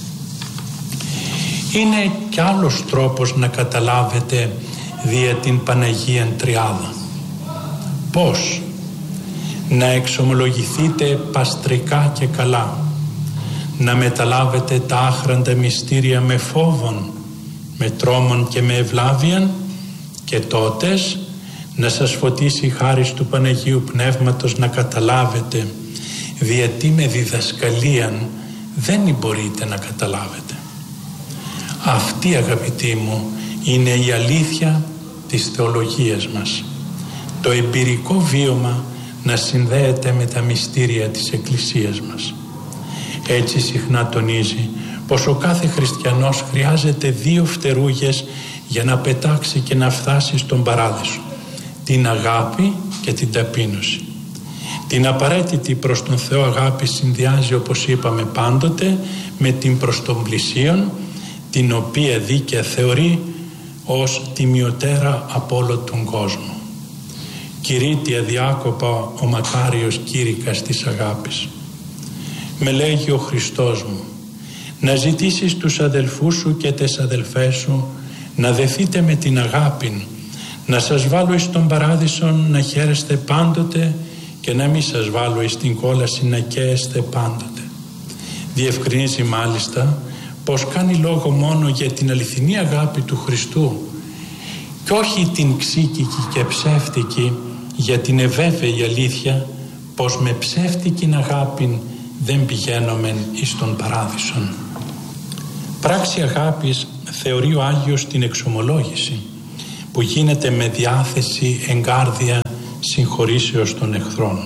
Είναι κι άλλος τρόπος να καταλάβετε δια την Παναγία Τριάδα. Πώς? Να εξομολογηθείτε παστρικά και καλά, να μεταλάβετε τα άχραντα μυστήρια με φόβον, με τρόμον και με ευλάβιαν, και τότες να σας φωτίσει η χάρις του Παναγίου Πνεύματος να καταλάβετε, διότι με διδασκαλίαν δεν μπορείτε να καταλάβετε. Αυτή, αγαπητοί μου, είναι η αλήθεια της θεολογίας μας. Το εμπειρικό βίωμα να συνδέεται με τα μυστήρια της Εκκλησίας μας. Έτσι συχνά τονίζει πως ο κάθε χριστιανός χρειάζεται δύο φτερούγες για να πετάξει και να φτάσει στον παράδεισο: την αγάπη και την ταπείνωση. Την απαραίτητη προς τον Θεό αγάπη συνδυάζει, όπως είπαμε πάντοτε, με την προς τον πλησίον, την οποία δίκαια θεωρεί ως τιμιωτέρα από όλο τον κόσμο. Κηρύττει αδιάκοπα ο μακάριος κήρυκας της αγάπης. Με λέγει ο Χριστός μου, να ζητήσεις τους αδελφούς σου και τις αδελφές σου να δεθείτε με την αγάπη, να σας βάλω εις τον παράδεισον να χαίρεστε πάντοτε και να μην σας βάλω εις την κόλαση να καίεστε πάντοτε. Διευκρινίζει μάλιστα πως κάνει λόγο μόνο για την αληθινή αγάπη του Χριστού και όχι την ξύκικη και ψεύτικη, για την ευβέβαιη αλήθεια πως με ψεύτικη αγάπη δεν πηγαίνομεν εις τον παράδεισον. Πράξη αγάπης θεωρεί ο Άγιος την εξομολόγηση που γίνεται με διάθεση εγκάρδια συγχωρήσεως των εχθρών.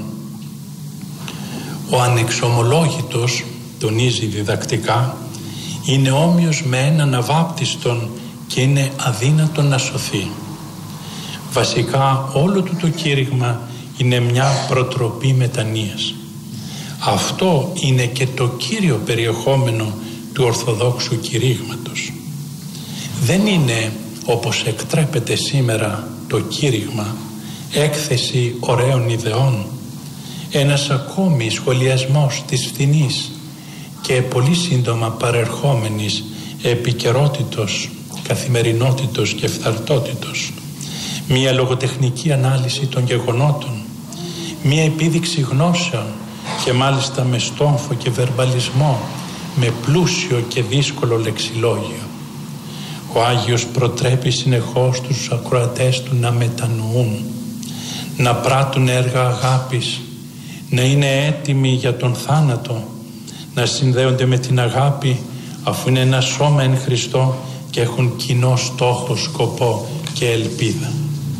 Ο ανεξομολόγητος, τονίζει διδακτικά, είναι όμοιος με έναν αβάπτιστον και είναι αδύνατο να σωθεί. Βασικά όλο του το κήρυγμα είναι μια προτροπή μετανοίας. Αυτό είναι και το κύριο περιεχόμενο του Ορθοδόξου κηρύγματος. Δεν είναι, όπως εκτρέπεται σήμερα το κήρυγμα, έκθεση ωραίων ιδεών, ένας ακόμη σχολιασμός της φθηνής και πολύ σύντομα παρερχόμενης επικαιρότητος, καθημερινότητος και φθαρτότητος, μία λογοτεχνική ανάλυση των γεγονότων, μία επίδειξη γνώσεων και μάλιστα με στόμφο και βερμπαλισμό, με πλούσιο και δύσκολο λεξιλόγιο. Ο Άγιος προτρέπει συνεχώς τους ακροατές του να μετανοούν, να πράττουν έργα αγάπης, να είναι έτοιμοι για τον θάνατο, να συνδέονται με την αγάπη αφού είναι ένα σώμα εν Χριστώ και έχουν κοινό στόχο, σκοπό και ελπίδα.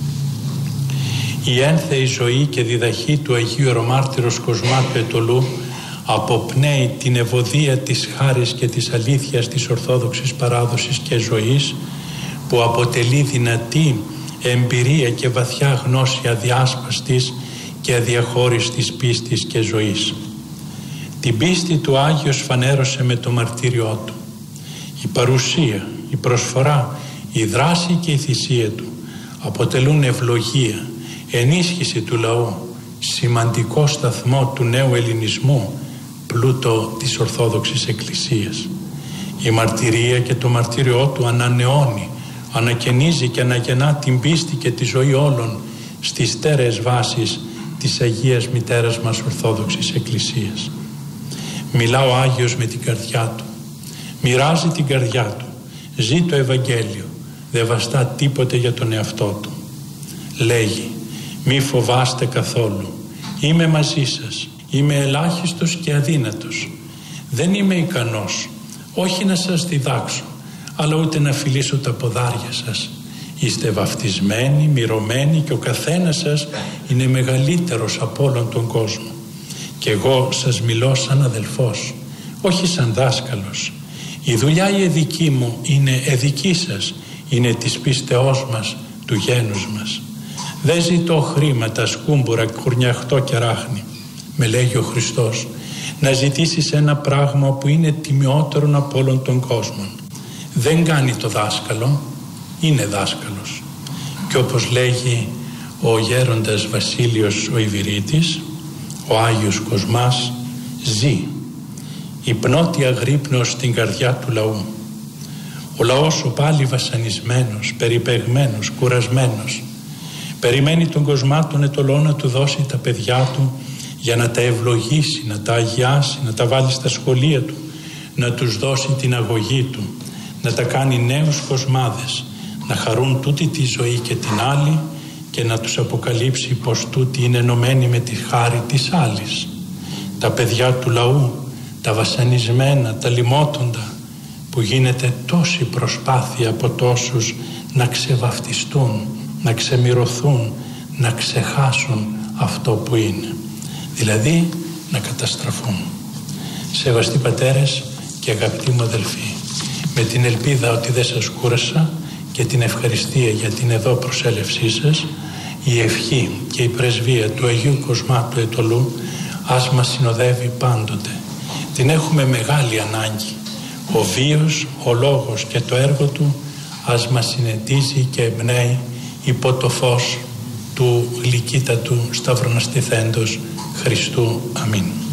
Η ένθεη ζωή και διδαχή του Αγίου Ιερομάρτυρος Κοσμά του Αιτωλού αποπνέει την ευωδία της χάρης και της αλήθειας της Ορθόδοξης παράδοσης και ζωής, που αποτελεί δυνατή εμπειρία και βαθιά γνώση αδιάσπαστης και αδιαχώριστης πίστης και ζωής. Την πίστη του Άγιος φανέρωσε με το μαρτύριό του. Η παρουσία, η προσφορά, η δράση και η θυσία του αποτελούν ευλογία, ενίσχυση του λαού, σημαντικό σταθμό του νέου ελληνισμού, πλούτο της Ορθόδοξης Εκκλησίας. Η μαρτυρία και το μαρτύριό του ανανεώνει, ανακαινίζει και αναγεννά την πίστη και τη ζωή όλων στις στέρεες βάσεις της Αγίας Μητέρας μας Ορθόδοξης Εκκλησίας. Μιλά ο Άγιος με την καρδιά του, μοιράζει την καρδιά του, ζει το Ευαγγέλιο, δεν βαστά τίποτε για τον εαυτό του. Λέγει, μη φοβάστε καθόλου, είμαι μαζί σας, είμαι ελάχιστος και αδύνατος, δεν είμαι ικανός, όχι να σας διδάξω, αλλά ούτε να φιλήσω τα ποδάρια σας. Είστε βαφτισμένοι, μυρωμένοι και ο καθένας σας είναι μεγαλύτερος από όλον τον κόσμο. Και εγώ σας μιλώ σαν αδελφός, όχι σαν δάσκαλος. Η δουλειά η εδική μου είναι εδική σας, είναι της πίστεώς μας, του γένους μας. Δεν ζητώ χρήματα, σκούμπουρα, κουρνιαχτό και ράχνη. Με λέγει ο Χριστός, να ζητήσεις ένα πράγμα που είναι τιμιότερον από όλον τον κόσμο. Δεν κάνει το δάσκαλο, είναι δάσκαλος. Και όπως λέγει ο γέροντας Βασίλειος ο Ιβηρίτης, ο Άγιος Κοσμάς ζει, υπνώτη αγρύπνος στην καρδιά του λαού. Ο λαός ο πάλι βασανισμένος, περιπεγμένος, κουρασμένος, περιμένει τον Κοσμά τον Αιτωλό να του δώσει τα παιδιά του για να τα ευλογήσει, να τα αγιάσει, να τα βάλει στα σχολεία του, να τους δώσει την αγωγή του, να τα κάνει νέους κοσμάδες, να χαρούν τούτη τη ζωή και την άλλη και να τους αποκαλύψει πως τούτη είναι ενωμένη με τη χάρη της άλλης. Τα παιδιά του λαού, τα βασανισμένα, τα λιμότοντα, που γίνεται τόση προσπάθεια από τόσους να ξεβαφτιστούν, να ξεμυρωθούν, να ξεχάσουν αυτό που είναι, δηλαδή να καταστραφούν. Σεβαστοί πατέρες και αγαπητοί μου αδελφοί, με την ελπίδα ότι δεν σας κούρασα και την ευχαριστία για την εδώ προσέλευσή σας, η ευχή και η πρεσβεία του Αγίου Κοσμά του Αιτωλού ας μας συνοδεύει πάντοτε. Την έχουμε μεγάλη ανάγκη. Ο βίος, ο λόγος και το έργο του ας μας συνετίζει και εμπνέει υπό το φως του γλυκύτατου σταυροναστηθέντος Χριστού. Αμήν.